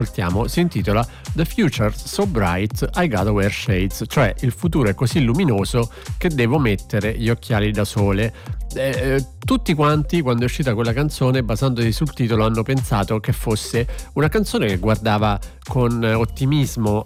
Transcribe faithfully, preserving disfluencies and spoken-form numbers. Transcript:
ascoltiamo si intitola The Future's So Bright I Gotta Wear Shades, cioè il futuro è così luminoso che devo mettere gli occhiali da sole. Eh, tutti quanti, quando è uscita quella canzone, basandosi sul titolo, hanno pensato che fosse una canzone che guardava con ottimismo